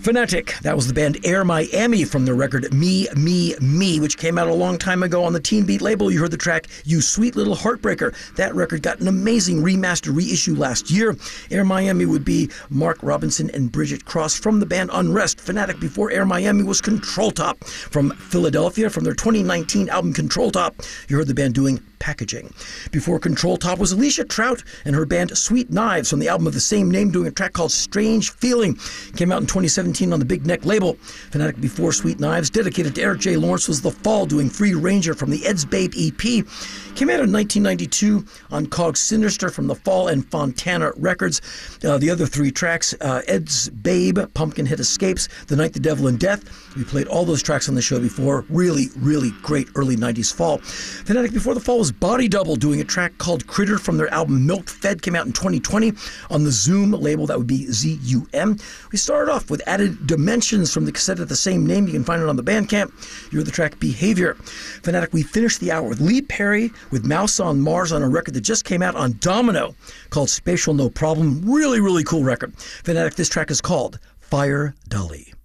Fanatic, that was the band Air Miami from their record Me, Me, Me, which came out a long time ago on the Teen Beat label. You heard the track You Sweet Little Heartbreaker. That record got an amazing remaster reissue last year. Air Miami would be Mark Robinson and Bridget Cross from the band Unrest. Fanatic before Air Miami was Control Top from Philadelphia from their 2019 album Control Top. You heard the band doing Packaging. Before Control Top was Alicia Trout and her band Sweet Knives from the album of the same name doing a track called Strange Feeling. Came out in 2017 on the Big Neck label. Fanatic before Sweet Knives, dedicated to Eric J. Lawrence, was The Fall doing Free Ranger from the Ed's Babe EP. Came out in 1992 on Cog Sinister from The Fall and Fontana Records. The other three tracks, Ed's Babe, Pumpkinhead Escapes, The Night, the Devil, and Death. We played all those tracks on the show before. Really, really great early 90s fall. Fanatic before The Fall was Body Double doing a track called Critter from their album Milk Fed. Came out in 2020 on the Zoom label. That would be ZUM. We started off with Added Dimensions from the cassette of the same name. You can find it on the Bandcamp. You heard the track Behavior. Fanatic, we finished the hour with Lee Perry with Mouse on Mars on a record that just came out on Domino called Spatial No Problem. Really, really cool record. Fanatic, this track is called Fire Dolly.